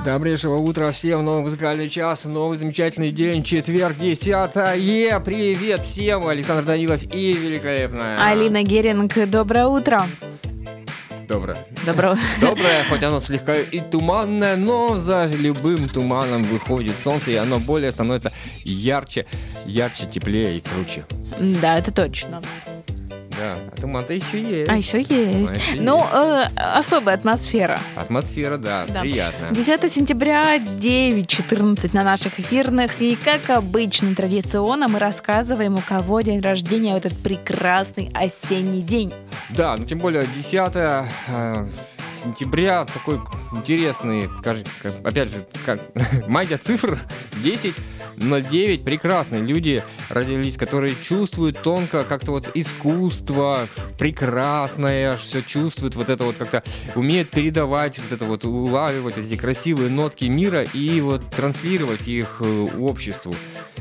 Добрейшего утра всем, новый музыкальный час, новый замечательный день, четверг, 10-е. Привет всем, Александр Данилов и великолепная Алина Геринг, доброе утро. Доброе, хоть оно слегка и туманное, но за любым туманом выходит солнце, и оно более становится ярче, теплее и круче. Да, это точно. Да, а туман-то еще есть. Еще есть. Особая атмосфера. Атмосфера, да, приятная. 10 сентября, 9:14 на наших эфирных. И, как обычно, традиционно мы рассказываем, у кого день рождения в этот прекрасный осенний день. Да, ну тем более 10 сентября, такой интересный, опять же, как магия цифр, 10:09, прекрасные люди родились, которые чувствуют тонко как-то вот искусство, прекрасное, все чувствуют, вот это вот как-то умеют передавать, вот это вот улавливать эти красивые нотки мира и вот транслировать их обществу.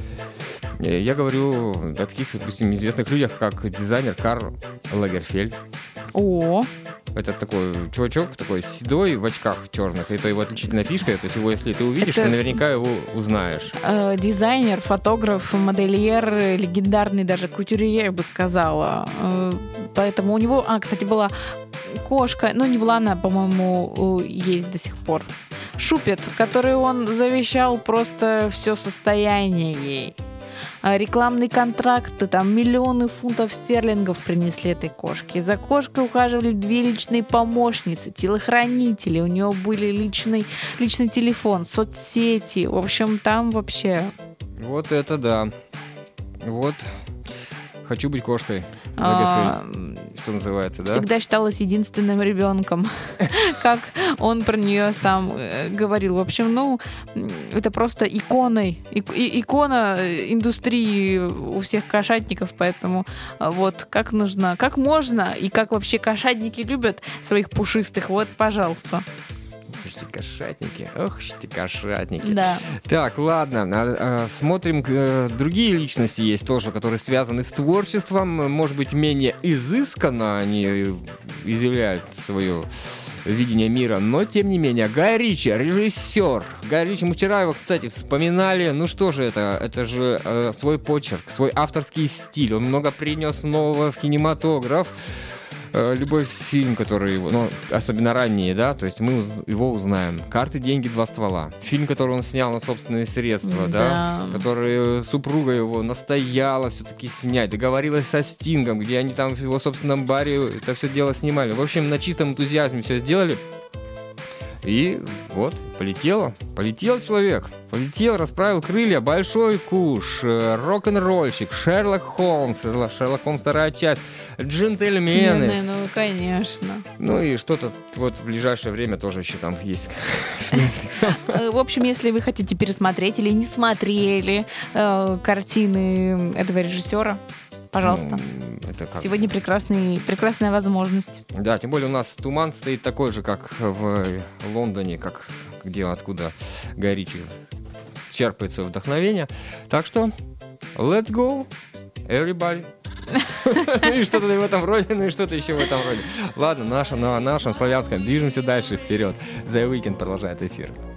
Я говорю о таких, допустим, известных людях, как дизайнер Карл Лагерфельд. О! Это такой чувачок, такой седой, в очках черных. Это его отличительная фишка. То есть его, если ты увидишь, ты наверняка его узнаешь. Дизайнер, фотограф, модельер, легендарный даже кутюрье, я бы сказала. Поэтому у него, кстати, была кошка, но не была она, по-моему, есть до сих пор. Шупет, который он завещал просто все состояние ей. Рекламные контракты, там миллионы фунтов стерлингов принесли этой кошке. За кошкой ухаживали 2 личные помощницы, телохранители, у нее были личный телефон, соцсети. В общем, там вообще... Вот это да. Вот. Хочу быть кошкой. Что называется, да? Всегда считалась единственным ребенком, как он про нее сам говорил. В общем, это просто икона индустрии у всех кошатников, поэтому вот как можно и как вообще кошатники любят своих пушистых, вот, пожалуйста. Ох, кошатники. Да. Так, ладно, смотрим, другие личности есть тоже, которые связаны с творчеством, может быть, менее изысканно они изъявляют свое видение мира, но, тем не менее, Гай Ричи, режиссер. Гай Ричи, мы вчера его, кстати, вспоминали. Ну что же это? Это же свой почерк, свой авторский стиль. Он много принес нового в кинематограф. Любой фильм, который, особенно ранние, да, то есть мы его узнаем. «Карты, деньги, 2 ствола». Фильм, который он снял на собственные средства, да, который супруга его настояла все-таки снять, договорилась со Стингом, где они там в его собственном баре это все дело снимали. В общем, на чистом энтузиазме все сделали. И вот, полетел человек, расправил крылья, большой куш, рок-н-ролльщик, Шерлок Холмс, 2-я часть, джентльмены. Ну, конечно. Ну и что-то вот в ближайшее время тоже еще там есть с Netflix. В общем, если вы хотите пересмотреть или не смотрели картины этого режиссера, пожалуйста. Сегодня прекрасная возможность. Да, тем более у нас туман стоит такой же, как в Лондоне, откуда Гай Ричи черпает свое вдохновение. Так что, let's go, everybody. И что-то в этом роде, и что-то еще в этом роде. Ладно, на нашем славянском движемся дальше, вперед. The Weeknd продолжает эфир.